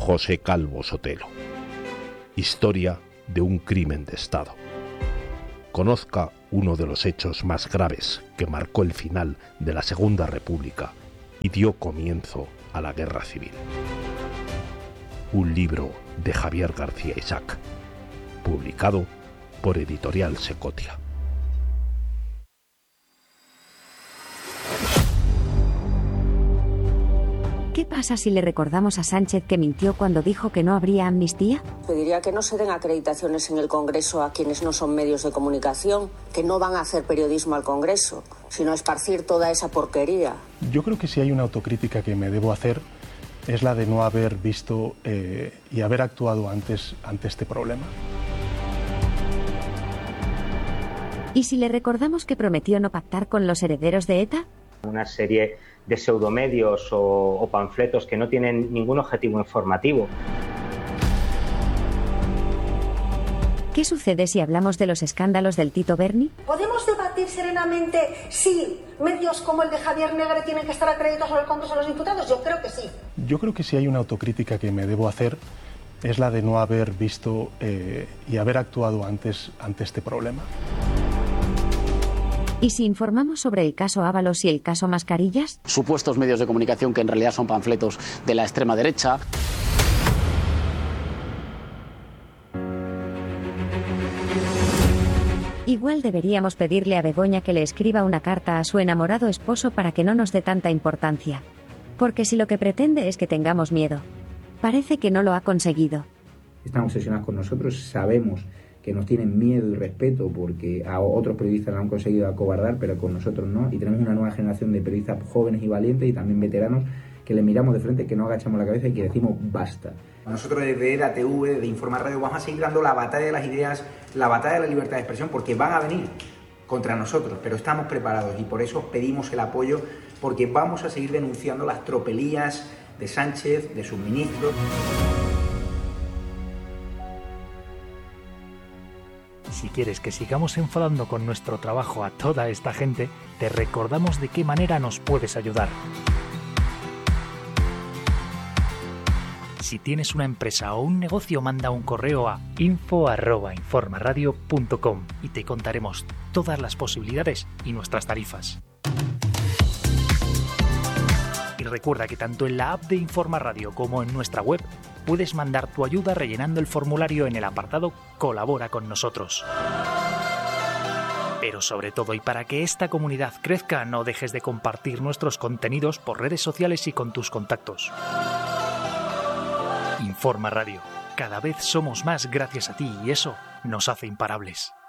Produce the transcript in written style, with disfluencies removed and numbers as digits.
José Calvo Sotelo. Historia de un crimen de Estado. Conozca uno de los hechos más graves que marcó el final de la Segunda República y dio comienzo a la Guerra Civil. Un libro de Javier García Isaac, publicado por Editorial Secotia. ¿Qué pasa si le recordamos a Sánchez que mintió cuando dijo que no habría amnistía? Pediría que no se den acreditaciones en el Congreso a quienes no son medios de comunicación, que no van a hacer periodismo al Congreso, sino a esparcir toda esa porquería. Yo creo que si hay una autocrítica que me debo hacer es la de no haber visto y haber actuado antes ante este problema. ¿Y si le recordamos que prometió no pactar con los herederos de ETA? Una serie de pseudomedios o panfletos que no tienen ningún objetivo informativo. ¿Qué sucede si hablamos de los escándalos del Tito Berni? ¿Podemos debatir serenamente si medios como el de Javier Negre tienen que estar acreditados en el Congreso de los Diputados? Yo creo que sí. Yo creo que si hay una autocrítica que me debo hacer es la de no haber visto y haber actuado antes ante este problema. ¿Y si informamos sobre el caso Ábalos y el caso Mascarillas? Supuestos medios de comunicación que en realidad son panfletos de la extrema derecha. Igual deberíamos pedirle a Begoña que le escriba una carta a su enamorado esposo para que no nos dé tanta importancia. Porque si lo que pretende es que tengamos miedo, parece que no lo ha conseguido. Están obsesionados con nosotros, sabemos que nos tienen miedo y respeto porque a otros periodistas lo han conseguido acobardar, pero con nosotros no. Y tenemos una nueva generación de periodistas jóvenes y valientes y también veteranos que le miramos de frente, que no agachamos la cabeza y que decimos basta. Nosotros desde EDATV, desde Informa Radio, vamos a seguir dando la batalla de las ideas, la batalla de la libertad de expresión, porque van a venir contra nosotros, pero estamos preparados y por eso pedimos el apoyo, porque vamos a seguir denunciando las tropelías de Sánchez, de sus ministros. Si quieres que sigamos enfadando con nuestro trabajo a toda esta gente, te recordamos de qué manera nos puedes ayudar. Si tienes una empresa o un negocio, manda un correo a info@informaradio.com y te contaremos todas las posibilidades y nuestras tarifas. Y recuerda que tanto en la app de Informa Radio como en nuestra web puedes mandar tu ayuda rellenando el formulario en el apartado Colabora con nosotros. Pero sobre todo, y para que esta comunidad crezca, no dejes de compartir nuestros contenidos por redes sociales y con tus contactos. Informa Radio. Cada vez somos más gracias a ti y eso nos hace imparables.